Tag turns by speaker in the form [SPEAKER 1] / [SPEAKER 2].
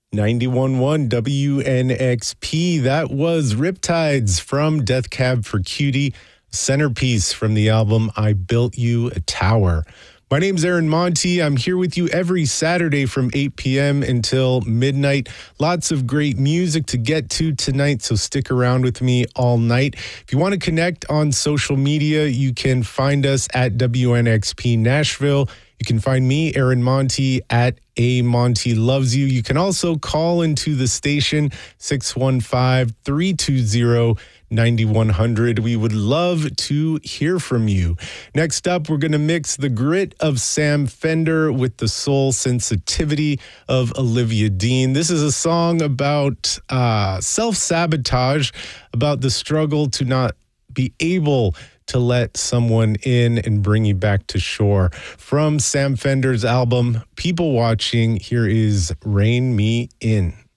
[SPEAKER 1] 91.1 WNXP. That was Riptides from Death Cab for Cutie, centerpiece from the album I Built You a Tower. My name's Aaron Monti. I'm here with you every Saturday from 8 p.m. until midnight. Lots of great music to get to tonight, so stick around with me all night. If you want to connect on social media, you can find us at WNXP Nashville. You can find me, Aaron Monti, at A Monty Loves You. You can also call into the station, 615-320-9100. We would love to hear from you. Next up, we're going to mix the grit of Sam Fender with the soul sensitivity of Olivia Dean. This is a song about self-sabotage, about the struggle to not be able to let someone in and bring you back to shore. From Sam Fender's album, People Watching, here is Rein Me In.